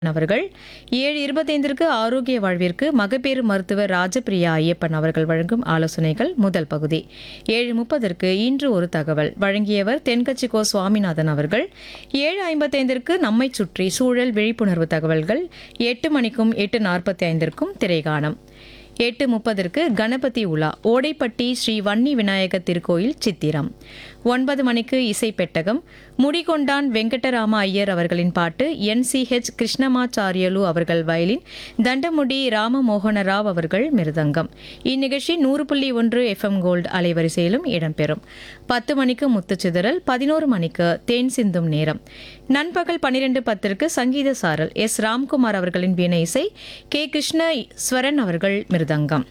அவர்கள் 7:25ற்கு ஆரோக்கிய வாழ்விற்கு மகப்பேறு மருத்துவர் ராஜபிரியா ஐயப்பன் அவர்கள் வழங்கும் ஆலோசனைகள் முதல் பகுதி. 7:30ற்கு இன்று ஒரு தகவல் வழங்கியவர் தென்கட்சி கோ சுவாமிநாதன் அவர்கள். 7:55ற்கு நம்மை சுற்றி சூழல் விழிப்புணர்வு தகவல்கள். 8 மணிக்கும் 8:45க்கும் திரைகாணம். 8:30ற்கு கணபதி உலா ஓடைப்பட்டி ஸ்ரீ வன்னி விநாயகர் திருக்கோயில் சித்திரம். 9 மணிக்கு இசை பெட்டகம். முடிகொண்டான் வெங்கடராம ஐயர் அவர்களின் பாட்டு. NCH கிருஷ்ணமாச்சாரியலு அவர்கள் வயலின். தண்டமுடி ராமமோகன ராவ் அவர்கள் மிருதங்கம். இந்நிகழ்ச்சி 100.1 FM கோல்டு அலைவரிசையிலும் இடம்பெறும். 10 மணிக்கு முத்துச்சிதறல். 11 மணிக்கு தேன் சிந்தும் நேரம். நண்பகல் 12:10ற்கு சங்கீத சாரல். S ராம்குமார் அவர்களின் வீணை இசை. K கிருஷ்ணஸ்வரன் அவர்கள் மிருதங்கம்.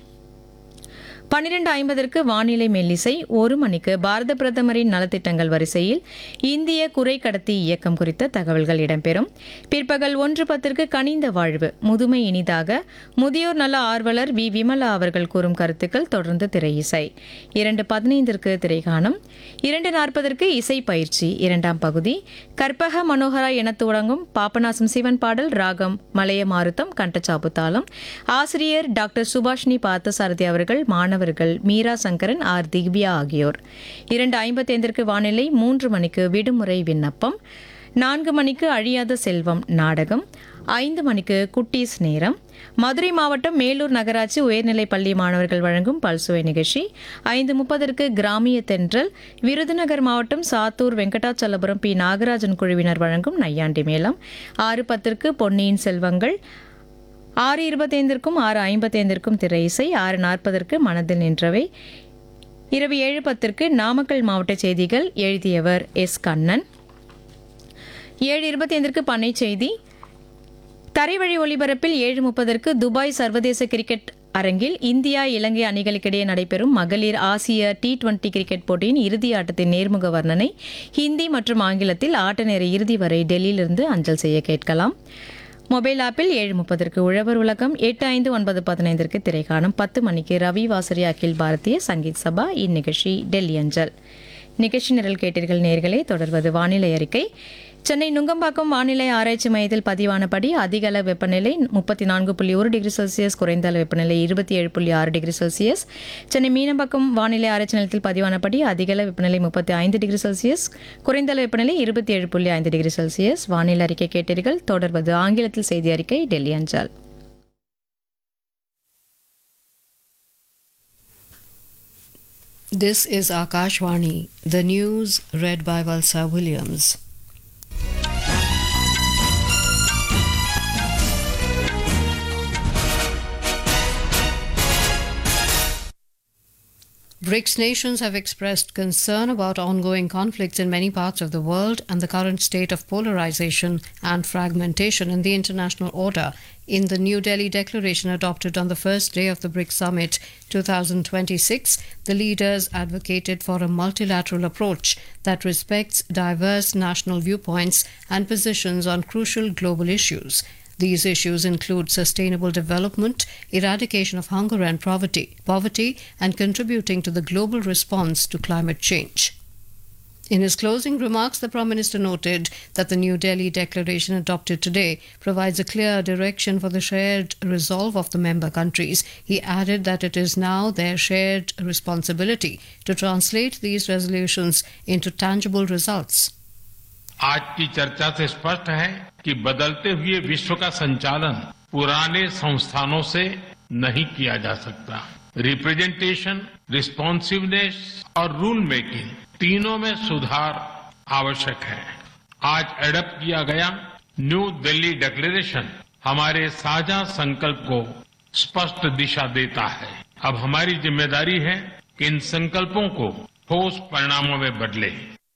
12:50ற்கு வானிலை மெல்லிசை. 1 மணிக்கு பாரத பிரதமரின் நலத்திட்டங்கள் வரிசையில் இந்திய குறை கடத்தி இயக்கம் குறித்த தகவல்கள் இடம்பெறும். பிற்பகல் 1:10ற்கு கனிந்த வாழ்வு முதுமை இனிதாக முதியோர் நல ஆர்வலர் வி விமலா அவர்கள் கூறும் கருத்துக்கள். தொடர்ந்து திரை இசை. 2:15ற்கு திரைகாணம். 2:40ற்கு இசை பயிற்சி 2ஆம் பகுதி. கற்பக மனோகரா என தொடங்கும் பாபநாசம் சிவன் பாடல். ராகம் மலைய மாருத்தம் கண்டச்சாப்பு தாளம். ஆசிரியர் டாக்டர் சுபாஷினி பார்த்தசாரதி அவர்கள். மாணவர்கள் மீரா சங்கரன், ஆர் திவ்யா ஆகியோர். 2:55ற்கு வானிலை. 3 மணிக்கு விடுமுறை விண்ணப்பம். 4 மணிக்கு அழியாத செல்வம் நாடகம். 5 மணிக்கு குட்டீஸ் நேரம். மதுரை மாவட்டம் மேலூர் நகராட்சி உயர்நிலைப் பள்ளி மாணவர்கள் வழங்கும் பல்சுவை நிகழ்ச்சி. 5:30ற்கு கிராமிய தென்றல். விருதுநகர் மாவட்டம் சாத்தூர் வெங்கடாச்சலபுரம் பி நாகராஜன் குழுவினர் வழங்கும் நையாண்டி மேளம். 6:10ற்கு பொன்னியின் செல்வங்கள். 6:25க்கும் 6:55க்கும் திரை இசை. 6:40ற்கு மனதில் நின்றவை. இரவு 7:10ற்கு நாமக்கல் மாவட்ட செய்திகள். எழுதியவர் எஸ் கண்ணன். 7:25ற்கு பண்ணை செய்தி. தரைவழி ஒலிபரப்பில் 7:30ற்கு துபாய் சர்வதேச கிரிக்கெட் அரங்கில் இந்தியா இலங்கை அணிகளுக்கிடையே நடைபெறும் மகளிர் ஆசிய T20 கிரிக்கெட் போட்டியின் இறுதி ஆட்டத்தின் நேர்முக வர்ணனை ஹிந்தி மற்றும் ஆங்கிலத்தில் ஆட்ட நேர இறுதி வரை டெல்லியிலிருந்து அஞ்சல் செய்ய கேட்கலாம். மொபைல் ஆப்பில் 7:30ற்கு உழவர் உலகம். 8:05 9:15ற்கு திரைக்காணம். 10 மணிக்கு ரவி வாசரி அகில் பாரதிய சங்கீத் சபா. இந்நிகழ்ச்சி டெல்லி அஞ்சல். நிகழ்ச்சி நிரல் கேட்டீர்கள் நேயர்களே. தொடர்வது வானிலை அறிக்கை. சென்னை நுங்கம்பாக்கம் வானிலை ஆராய்ச்சி மையத்தில் பதிவானபடி அதிக அளவு வெப்பநிலை 34.1 டிகிரி செல்சியஸ், குறைந்த அளவு வெப்பநிலை 27.6 டிகிரி செல்சியஸ். சென்னை மீனம்பாக்கம் வானிலை ஆராய்ச்சி நிலையத்தில் பதிவானபடி அதிக அளவு வெப்பநிலை 35 டிகிரி செல்சியஸ், குறைந்த அளவு வெப்பநிலை 27.5 டிகிரி செல்சியஸ். வானிலை அறிக்கை கேட்டீர்கள். தொடர்வது ஆங்கிலத்தில் செய்தி அறிக்கை டெல்லி அஞ்சல். This is Akashvani, the news read by Valsa Williams. BRICS nations have expressed concern about ongoing conflicts in many parts of the world and the current state of polarization and fragmentation in the international order. In the New Delhi declaration adopted on the first day of the BRICS Summit 2026, the leaders advocated for a multilateral approach that respects diverse national viewpoints and positions on crucial global issues. These issues include sustainable development, eradication of hunger and poverty, and contributing to the global response to climate change. In his closing remarks, the Prime Minister noted that the New Delhi Declaration adopted today provides a clear direction for the shared resolve of the member countries. He added that it is now their shared responsibility to translate these resolutions into tangible results. आज की चर्चा से स्पष्ट है कि बदलते हुए विश्व का संचालन पुराने संस्थानों से नहीं किया जा सकता. रिप्रेजेंटेशन, रिस्पॉन्सिवनेस और रूल मेकिंग तीनों में सुधार आवश्यक है. आज एडप्ट किया गया न्यू दिल्ली डिक्लेरेशन हमारे साझा संकल्प को स्पष्ट दिशा देता है. अब हमारी जिम्मेदारी है कि इन संकल्पों को ठोस परिणामों में बदले.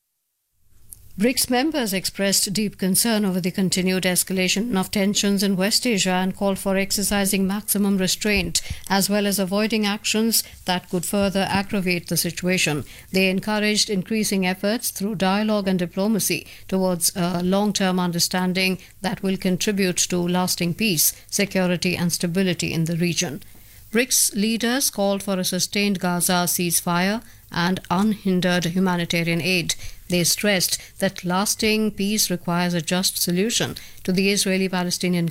BRICS members expressed deep concern over the continued escalation of tensions in West Asia and called for exercising maximum restraint as well as avoiding actions that could further aggravate the situation. They encouraged increasing efforts through dialogue and diplomacy towards a long-term understanding that will contribute to lasting peace, security and stability in the region. BRICS leaders called for a sustained Gaza ceasefire and unhindered humanitarian aid. They stressed that lasting peace requires a just solution to the Israeli-Palestinian